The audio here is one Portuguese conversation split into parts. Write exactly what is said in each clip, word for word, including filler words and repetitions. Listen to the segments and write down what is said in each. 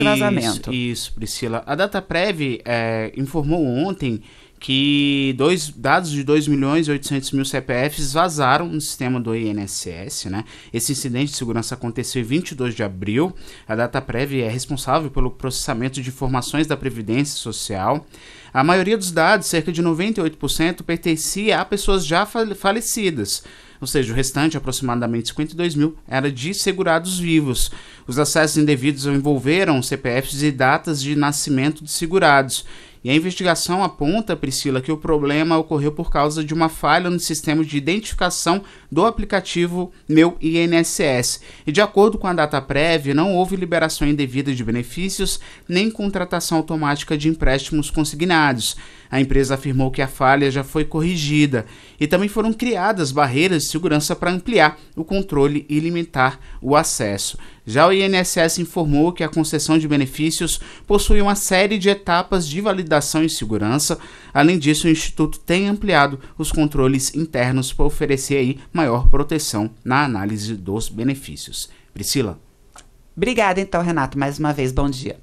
vazamento. Isso, isso, Priscila. A Dataprev é, informou ontem que dois, dados de dois milhões e oitocentos mil C P Fs vazaram no sistema do I N S S, né? Esse incidente de segurança aconteceu em vinte e dois de abril. A Dataprev é responsável pelo processamento de informações da Previdência Social. A maioria dos dados, cerca de noventa e oito por cento, pertencia a pessoas já falecidas. Ou seja, o restante, aproximadamente cinquenta e dois mil, era de segurados vivos. Os acessos indevidos envolveram C P Fs e datas de nascimento de segurados. E a investigação aponta, Priscila, que o problema ocorreu por causa de uma falha no sistema de identificação do aplicativo Meu I N S S. E de acordo com a Dataprev, não houve liberação indevida de benefícios nem contratação automática de empréstimos consignados. A empresa afirmou que a falha já foi corrigida e também foram criadas barreiras de segurança para ampliar o controle e limitar o acesso. Já o I N S S informou que a concessão de benefícios possui uma série de etapas de validação e segurança. Além disso, o Instituto tem ampliado os controles internos para oferecer aí maior proteção na análise dos benefícios. Priscila. Obrigada então, Renato, mais uma vez, bom dia.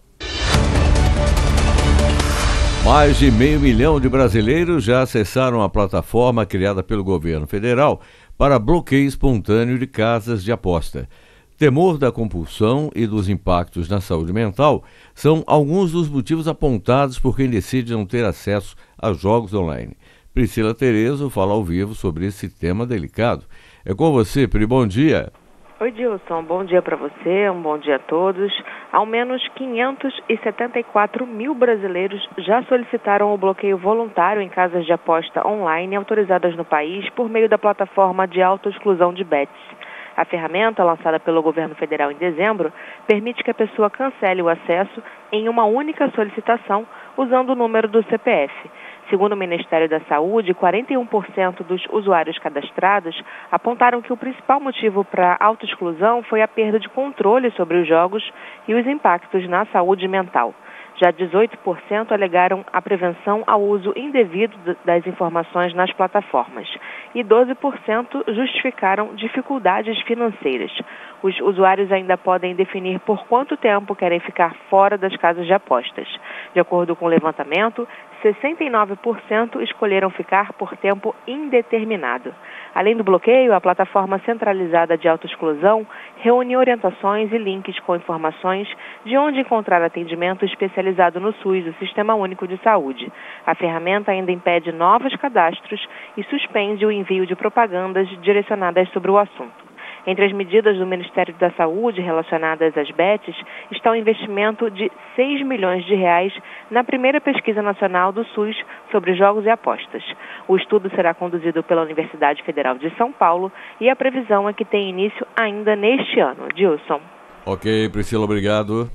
Mais de meio milhão de brasileiros já acessaram a plataforma criada pelo governo federal para bloqueio espontâneo de casas de aposta. Temor da compulsão e dos impactos na saúde mental são alguns dos motivos apontados por quem decide não ter acesso a jogos online. Priscila Terezo fala ao vivo sobre esse tema delicado. É com você, Pri, bom dia. Oi, Dilson, bom dia para você, um bom dia a todos. Ao menos quinhentos e setenta e quatro mil brasileiros já solicitaram o bloqueio voluntário em casas de aposta online autorizadas no país por meio da plataforma de autoexclusão de bets. A ferramenta, lançada pelo governo federal em dezembro, permite que a pessoa cancele o acesso em uma única solicitação usando o número do C P F. Segundo o Ministério da Saúde, quarenta e um por cento dos usuários cadastrados apontaram que o principal motivo para a autoexclusão foi a perda de controle sobre os jogos e os impactos na saúde mental. Já dezoito por cento alegaram a prevenção ao uso indevido das informações nas plataformas e doze por cento justificaram dificuldades financeiras. Os usuários ainda podem definir por quanto tempo querem ficar fora das casas de apostas. De acordo com o levantamento, sessenta e nove por cento escolheram ficar por tempo indeterminado. Além do bloqueio, a plataforma centralizada de autoexclusão reúne orientações e links com informações de onde encontrar atendimento especializado no SUS, o Sistema Único de Saúde. A ferramenta ainda impede novos cadastros e suspende o envio de propagandas direcionadas sobre o assunto. Entre as medidas do Ministério da Saúde relacionadas às bets está o investimento de seis milhões de reais na primeira pesquisa nacional do SUS sobre jogos e apostas. O estudo será conduzido pela Universidade Federal de São Paulo e a previsão é que tenha início ainda neste ano. Dilson. Ok, Priscila, obrigado.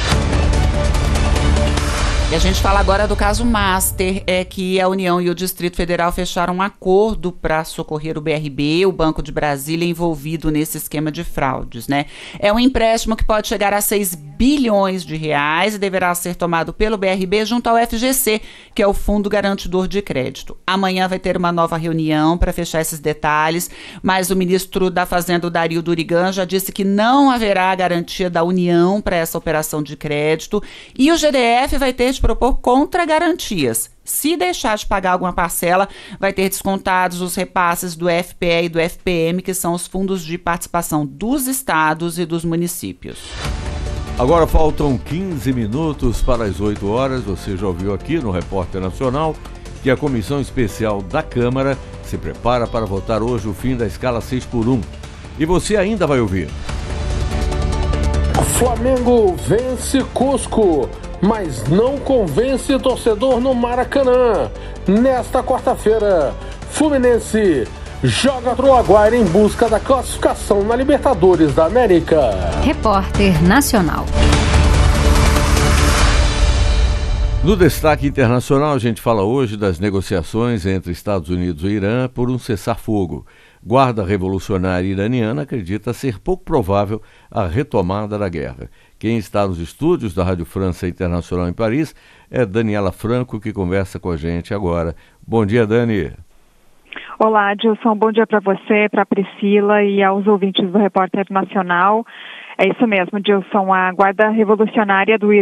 E a gente fala agora do caso Master, é que a União e o Distrito Federal fecharam um acordo para socorrer o B R B, o Banco de Brasília, envolvido nesse esquema de fraudes, né? É um empréstimo que pode chegar a seis bilhões de reais e deverá ser tomado pelo B R B junto ao F G C, que é o Fundo Garantidor de Crédito. Amanhã vai ter uma nova reunião para fechar esses detalhes, mas o ministro da Fazenda, o Dario Durigan, já disse que não haverá garantia da União para essa operação de crédito e o G D F vai ter de propor contra-garantias. Se deixar de pagar alguma parcela, vai ter descontados os repasses do F P E e do F P M, que são os fundos de participação dos estados e dos municípios. Agora faltam quinze minutos para as oito horas. Você já ouviu aqui no Repórter Nacional que a Comissão Especial da Câmara se prepara para votar hoje o fim da escala seis por um. E você ainda vai ouvir. Flamengo vence Cusco, mas não convence torcedor no Maracanã. Nesta quarta-feira, Fluminense joga pro Aguaira em busca da classificação na Libertadores da América. Repórter Nacional. No destaque internacional, a gente fala hoje das negociações entre Estados Unidos e Irã por um cessar-fogo. Guarda Revolucionária Iraniana acredita ser pouco provável a retomada da guerra. Quem está nos estúdios da Rádio França Internacional em Paris é Daniela Franco, que conversa com a gente agora. Bom dia, Dani. Olá, Dilson. Bom dia para você, para a Priscila e aos ouvintes do Repórter Nacional. É isso mesmo, Dilson. A Guarda Revolucionária do